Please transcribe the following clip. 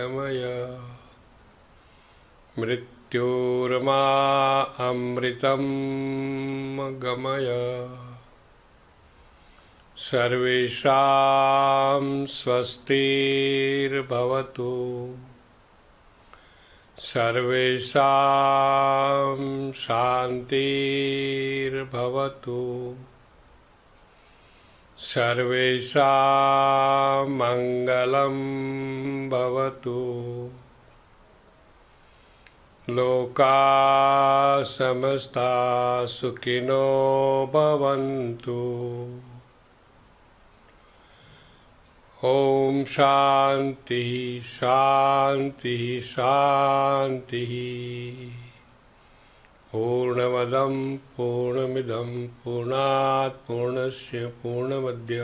गमय मृत्योर्मा अमृतं गमय सर्वेषां स्वस्तिर्भवतु सर्वेषां शान्तिर्भवतु सर्वेषां मङ्गलं भवतु लोकाः समस्ताः सुखिनो भवन्तु। ओम शांति शांति शांति। पूर्णमदं पूर्णमिदं पूर्णात् पूर्णस्य पूर्णमद्यते